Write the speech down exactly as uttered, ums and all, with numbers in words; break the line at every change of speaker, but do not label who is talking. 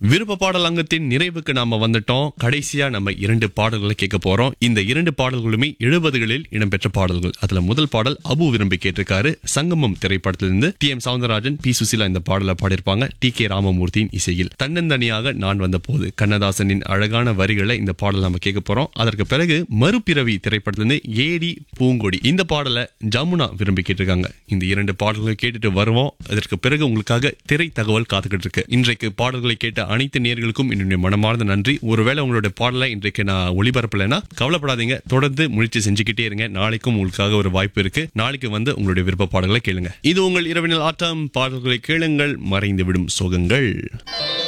விருப்ப பாடல் அங்கத்தின் நிறைவுக்கு நாம வந்துட்டோம். கடைசியா நம்ம இரண்டு பாடல்களை கேட்க போறோம். இந்த இரண்டு பாடல்களுமே எழுபதுகளில் இடம்பெற்ற பாடல்கள். அதுல முதல் பாடல் அபு விரும்பி கேட்டிருக்காரு. சங்கமம் திரைப்படத்திலிருந்து D M Soundararajan, B Susheela இந்த பாடலை பாடியிருப்பாங்க. டி கே ராமமூர்த்தியின் இசையில். தன்னந்தனியாக நான் வந்த போது கண்ணதாசனின் அழகான வரிகளை இந்த பாடல் நம்ம கேட்க போறோம். அதற்கு பிறகு மறுபிறவி திரைப்படத்திலிருந்து ஏடி பூங்கொடி இந்த பாடலை ஜமுனா விரும்பி கேட்டிருக்காங்க. இந்த இரண்டு பாடல்களை கேட்டுட்டு வருவோம். அதற்கு பிறகு உங்களுக்காக திரை தகவல் காத்துக்கிட்டு இருக்கு. இன்றைக்கு பாடல்களை கேட்ட அனைத்து நேயர்களுக்கும் என்னுடைய மனமார்ந்த நன்றி. ஒருவேளை உங்களுடைய பாடலை இன்றைக்கு நான் ஒளிபரப்பலைன்னா கவலைப்படாதீங்க, தொடர்ந்து முயற்சி செஞ்சுக்கிட்டே இருங்க. நாளைக்கும் உங்களுக்காக ஒரு வாய்ப்பு இருக்கு. நாளைக்கு வந்து உங்களுடைய விருப்ப பாடல்களை கேளுங்க. இது உங்கள் இரவினில் ஆட்டம். பாடல்களை கேளுங்கள், மறைந்து விடும் சோகங்கள்.